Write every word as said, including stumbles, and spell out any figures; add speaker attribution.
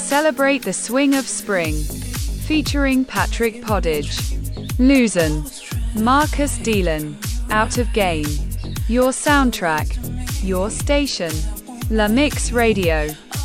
Speaker 1: Celebrate the swing of spring. Featuring Patrick Poddage, Luzon, Marcus Dealon, Out of Game. Your soundtrack, your station. La Mix Radio.